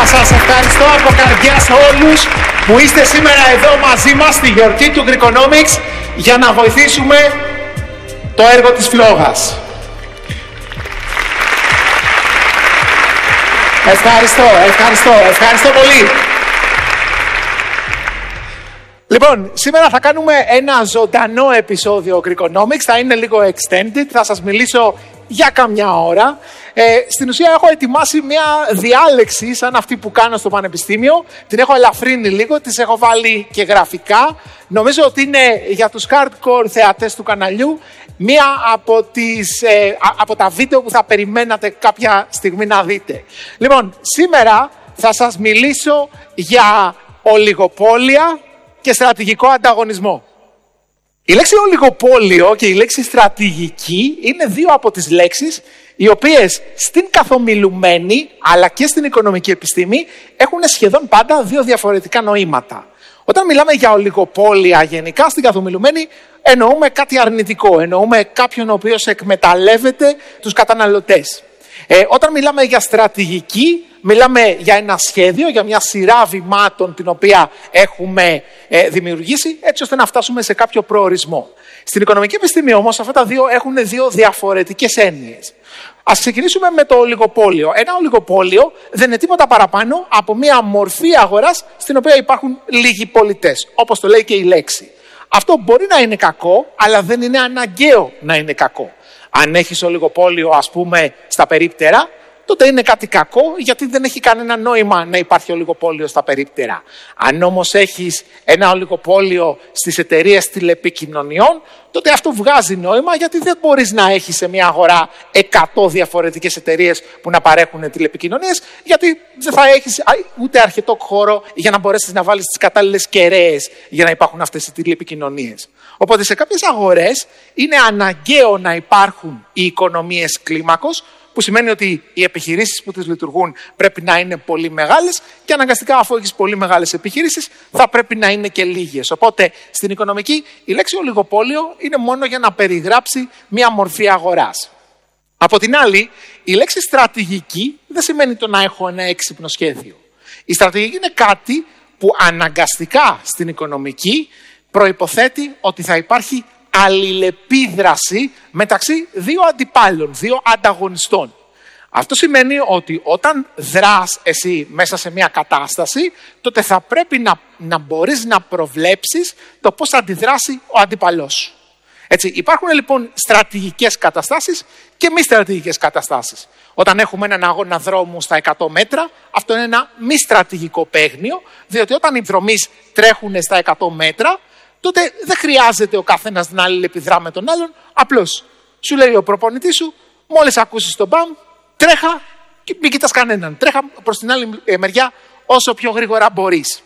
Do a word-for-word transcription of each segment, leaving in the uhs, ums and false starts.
Σας ευχαριστώ από καρδιάς όλους που είστε σήμερα εδώ μαζί μας στη γιορτή του Greekonomics για να βοηθήσουμε το έργο της φλόγας. Ευχαριστώ, ευχαριστώ, ευχαριστώ πολύ. Λοιπόν, σήμερα θα κάνουμε ένα ζωντανό επεισόδιο Greekonomics, θα είναι λίγο extended, θα σας μιλήσω για καμιά ώρα. Ε, στην ουσία έχω ετοιμάσει μια διάλεξη σαν αυτή που κάνω στο πανεπιστήμιο. Την έχω ελαφρύνει λίγο, τις έχω βάλει και γραφικά. Νομίζω ότι είναι για τους hardcore θεατές του καναλιού μία από, τις, ε, από τα βίντεο που θα περιμένατε κάποια στιγμή να δείτε. Λοιπόν, σήμερα θα σας μιλήσω για ολιγοπόλια και στρατηγικό ανταγωνισμό. Η λέξη ολιγοπόλιο και η λέξη στρατηγική είναι δύο από τις λέξεις οι οποίες στην καθομιλουμένη αλλά και στην οικονομική επιστήμη έχουν σχεδόν πάντα δύο διαφορετικά νοήματα. Όταν μιλάμε για ολιγοπόλια γενικά στην καθομιλουμένη εννοούμε κάτι αρνητικό, εννοούμε κάποιον ο οποίος εκμεταλλεύεται τους καταναλωτές. Ε, όταν μιλάμε για στρατηγική, μιλάμε για ένα σχέδιο, για μια σειρά βημάτων την οποία έχουμε ε, δημιουργήσει έτσι ώστε να φτάσουμε σε κάποιο προορισμό. Στην οικονομική επιστήμη όμως αυτά τα δύο έχουν δύο διαφορετικές έννοιες. Ας ξεκινήσουμε με το ολιγοπόλιο. Ένα ολιγοπόλιο δεν είναι τίποτα παραπάνω από μια μορφή αγοράς στην οποία υπάρχουν λίγοι πολιτές, όπως το λέει και η λέξη. Αυτό μπορεί να είναι κακό, αλλά δεν είναι αναγκαίο να είναι κακό. Αν έχεις ολιγοπόλιο, ας πούμε, στα περίπτερα, τότε είναι κάτι κακό, γιατί δεν έχει κανένα νόημα να υπάρχει ολιγοπόλιο στα περίπτερα. Αν όμως έχεις ένα ολιγοπόλιο στις εταιρείες τηλεπικοινωνιών, τότε αυτό βγάζει νόημα, γιατί δεν μπορείς να έχεις σε μια αγορά εκατό διαφορετικές εταιρείες που να παρέχουν τηλεπικοινωνίες, γιατί δεν θα έχεις ούτε αρκετό χώρο για να μπορέσεις να βάλεις τις κατάλληλες κεραίες για να υπάρχουν αυτές οι τηλεπικοινωνίες. Οπότε σε κάποιες αγορές είναι αναγκαίο να υπάρχουν οι οικονομίες κλίμακος, που σημαίνει ότι οι επιχειρήσεις που τις λειτουργούν πρέπει να είναι πολύ μεγάλες και αναγκαστικά αφού έχεις πολύ μεγάλες επιχειρήσεις θα πρέπει να είναι και λίγες. Οπότε στην οικονομική η λέξη ολιγοπόλιο είναι μόνο για να περιγράψει μία μορφή αγοράς. Από την άλλη, η λέξη στρατηγική δεν σημαίνει το να έχω ένα έξυπνο σχέδιο. Η στρατηγική είναι κάτι που αναγκαστικά στην οικονομική προϋποθέτει ότι θα υπάρχει αλληλεπίδραση μεταξύ δύο αντιπάλων, δύο ανταγωνιστών. Αυτό σημαίνει ότι όταν δράς εσύ μέσα σε μια κατάσταση, τότε θα πρέπει να, να μπορείς να προβλέψεις το πώς θα αντιδράσει ο αντίπαλός σου. Έτσι, υπάρχουν λοιπόν στρατηγικές καταστάσεις και μη στρατηγικές καταστάσεις. Όταν έχουμε έναν αγώνα δρόμου στα εκατό μέτρα, αυτό είναι ένα μη στρατηγικό παίγνιο, διότι όταν οι δρομείς τρέχουν στα εκατό μέτρα, τότε δεν χρειάζεται ο καθένας να αλληλεπιδρά με τον άλλον. Απλώς σου λέει ο προπονητής σου, μόλις ακούσεις τον μπαμ, τρέχα και μην κοιτάς κανέναν. Τρέχα προς την άλλη μεριά όσο πιο γρήγορα μπορείς.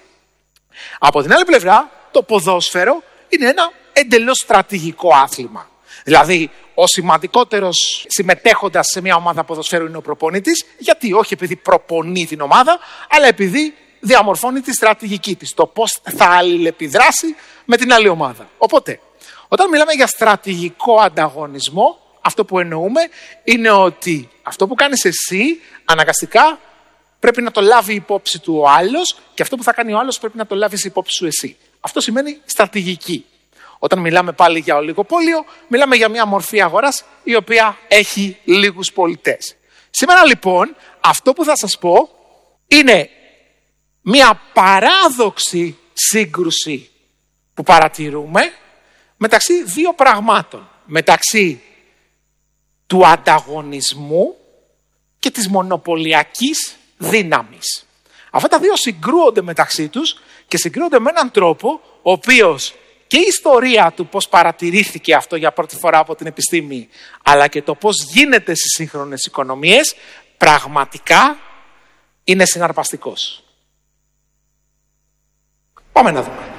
Από την άλλη πλευρά, το ποδόσφαιρο είναι ένα εντελώς στρατηγικό άθλημα. Δηλαδή, ο σημαντικότερος συμμετέχοντας σε μια ομάδα ποδοσφαίρου είναι ο προπονητής. Γιατί? Όχι επειδή προπονεί την ομάδα, αλλά επειδή διαμορφώνει τη στρατηγική της, το πώς θα αλληλεπιδράσει με την άλλη ομάδα. Οπότε, όταν μιλάμε για στρατηγικό ανταγωνισμό, αυτό που εννοούμε είναι ότι αυτό που κάνεις εσύ αναγκαστικά πρέπει να το λάβει υπόψη του ο άλλος και αυτό που θα κάνει ο άλλος πρέπει να το λάβεις υπόψη σου εσύ. Αυτό σημαίνει στρατηγική. Όταν μιλάμε πάλι για ολιγοπόλιο, μιλάμε για μια μορφή αγοράς η οποία έχει λίγους πολιτές. Σήμερα λοιπόν, αυτό που θα σας πω είναι μια παράδοξη σύγκρουση που παρατηρούμε μεταξύ δύο πραγμάτων. Μεταξύ του ανταγωνισμού και της μονοπωλιακής δύναμης. Αυτά τα δύο συγκρούονται μεταξύ τους και συγκρούονται με έναν τρόπο ο οποίος και η ιστορία του πώς παρατηρήθηκε αυτό για πρώτη φορά από την επιστήμη, αλλά και το πώς γίνεται στις σύγχρονες οικονομίες, πραγματικά είναι συναρπαστικός. Πάμε να δούμε.